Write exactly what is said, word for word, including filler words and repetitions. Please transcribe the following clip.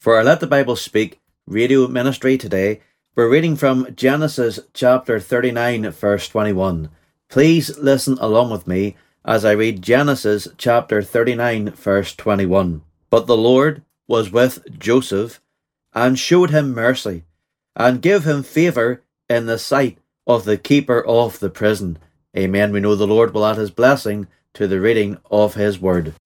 For our Let the Bible Speak radio ministry today, we're reading from Genesis chapter thirty-nine, verse twenty-one. Please listen along with me as I read Genesis chapter thirty-nine, verse twenty-one. But the Lord was with Joseph, and showed him mercy, and gave him favour in the sight of the keeper of the prison. Amen. We know the Lord will add his blessing to the reading of his word.